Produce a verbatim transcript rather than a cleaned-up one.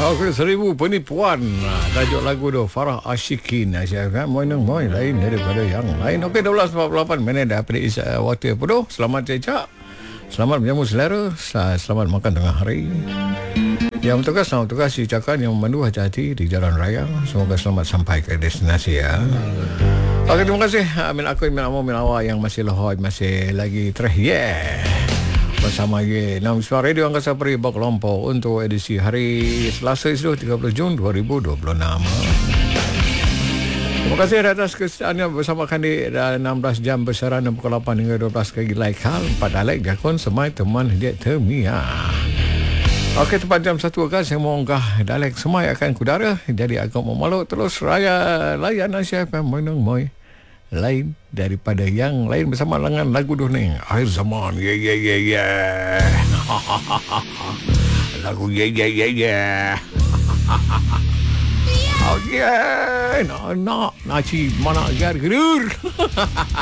Okey, seribu penipuan. Nah, tajuk lagu tu Farah Ashikin. Saya kan moi nang moi lain daripada yang lain. Okey, dua belas empat puluh lapan minit dah pada is uh, waktu penuh. Selamat cecak. Selamat menjamu selera. Selamat makan tengah hari. Yang bertugas, selamat bertugas ucapkan yang memandu hati-hati di jalan raya. Semoga selamat sampai ke destinasi ya. Okey, terima kasih. Amin aku, amin amu, amin awak yang masih lohoi, masih lagi terhias bersama Ye enam Suara Radio Angkasa Peri Berkelompok untuk edisi hari Selasa tiga puluh Jun dua ribu dua puluh enam. Terima kasih atas kesetiaannya bersama kami dalam enam belas jam bersaran pukul lapan hingga dua belas kali like hal empat alek jakun semai teman dia temia. Okey, tepat jam satu kan saya mau unggah dalek semai akan kudara. Jadi aku mau malu terus raya layan Asia F M menang moi lain daripada yang lain bersama dengan lagu tu ni Akhir Zaman. Ya ya ya ya. Lagu ya ya ya ya. Oh yeah. Nak nak naci mana agar gerur.